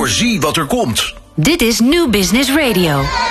Voorzie wat er komt. Dit is New Business Radio.